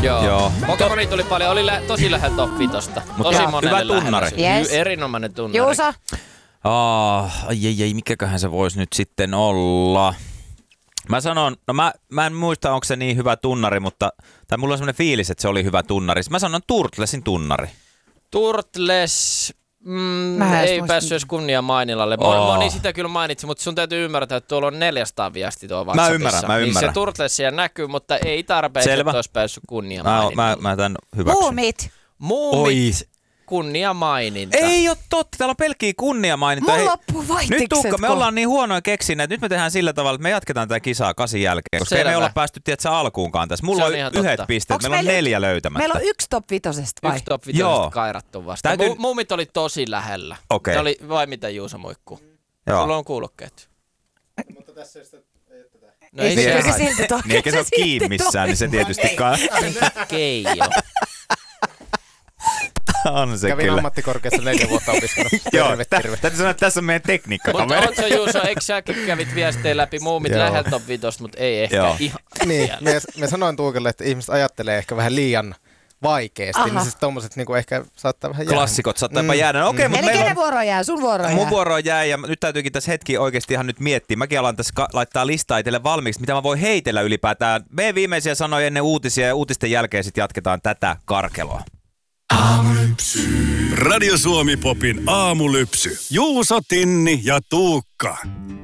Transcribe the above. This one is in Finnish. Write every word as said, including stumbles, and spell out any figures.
Joo. Joo. Pokemoni tuli paljon, oli lä- tosi lähellä top vitosta. Tosi Joo. monelle Hyvä tunnari. lähellä. Yes. Hy- erinomainen tunnari. Juuso. Oh, ai ei, ei, mikäköhän se voisi nyt sitten olla? Mä sanon, no mä, mä en muista, onko se niin hyvä tunnari, mutta tai mulla on semmoinen fiilis, että se oli hyvä tunnari. Mä sanon Turtlesin tunnari. Turtles... Mm, ei päässyt edes kunnia mainilalle. Moni, Oh. moni sitä kyllä mainitsi, mutta sun täytyy ymmärtää, että tuolla on neljäsataa viestiä tuolla Mä WhatsAppissa. ymmärrän, mä niin ymmärrän. se Turtles siellä näkyy, mutta ei tarpeeksi, Selvä. että olisi päässyt kunnia Mä, mainilalle. mä, mä tämän hyväksyn. Muumit. Muumit, kunnia maininta. Ei oo totta, täällä on pelkkiä kunniamainintoja. Mulla Hei, loppuu vaihdikset. nyt Tuukka, me kun- ollaan niin huonoja keksineet. Nyt me tehdään sillä tavalla, että me jatketaan tätä kisaa kasin jälkeen. Koska ei Selvä. me olla päästy, tiedätkö, alkuunkaan tässä. Mulla Se on, on ihan yhdet totta. pisteet, Onks meillä on meillä neljä löytämättä. Meillä on yksi top vitosesta vai? Yksi top Joo. vitosesta kairattu vasta. Täytyy- Mu- Muumit oli tosi lähellä. Okei. Ne oli vai mitä Juuso muikkuu? Joo. Sulla on kuulokkeet. Mutta tässä ei sitä ei ole tätä. No ei Niin, se se haittaa. silti toki. Niin eikä se ole kiinni missään, niin se tietysti kai Keijo. on se Kävin kyllä. ammattikorkeassa neljä vuotta opiskellut. Joo, Terve, tä- terve. täytyy sanoa, että tässä on meidän Mutta tekniikkakaveri. ootko Juuso, eikö säkin kävit viestejä läpi Muumit Joo. lähellä top vitosta, mutta ei ehkä Joo. ihan Niin, siellä. me, me sanoin Tuukelle, että ihmiset ajattelee ehkä vähän liian vaikeasti, Aha. niin siis tommoset niinku ehkä saattaa vähän jäädä. Klassikot saattaapa jäädä. No okei, Mm. mutta Eli meillä kenen on... vuoro jää? Sun vuoro jää. Mun vuoro jäi ja nyt täytyykin tässä hetki oikeasti ihan nyt miettiä. Mäkin alan tässä ka- laittaa listaa itselle valmiiksi, mitä mä voin heitellä ylipäätään. Meidän viimeisiä sanoja ennen uutisia ja uutisten jälkeen sitten jatketaan tätä karkeloa. Radio Suomi Popin aamulypsy. Juuso, Tinni ja Tuukka.